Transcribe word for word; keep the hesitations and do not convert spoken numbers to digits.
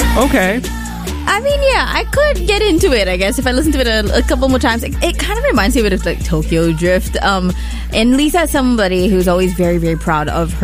Okay. I mean, yeah, I could get into it, I guess, if I listen to it a, a couple more times. It, it kind of reminds me a bit of like Tokyo Drift. Um, and Lisa is somebody who's always very, very proud of